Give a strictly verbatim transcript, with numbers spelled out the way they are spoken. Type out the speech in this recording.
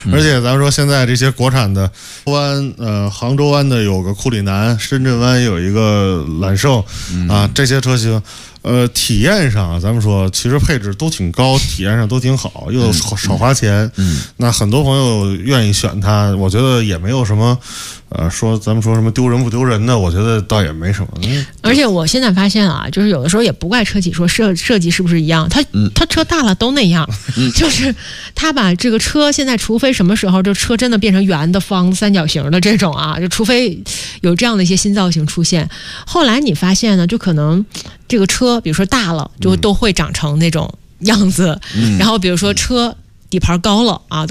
而且咱们说现在这些国产的湾，呃，杭州湾的有个库里南，深圳湾有一个揽胜，啊，这些车型，呃，体验上咱们说其实配置都挺高，体验上都挺好，又少花钱，嗯，那很多朋友愿意选它，我觉得也没有什么，呃，说咱们说什么丢人不丢人的，我觉得倒也没什么。嗯、 而且我现在发现啊，就是有的时候也不怪车企说设设计是不是一样，它它车大了都那样，嗯、就是它把这个车现在除非什么时候这车真的变成圆的、方的、三角形的这种啊，就除非有这样的一些新造型出现，后来你发现呢，就可能这个车比如说大了，就都会长成那种样子，嗯、然后比如说车底盘高了啊。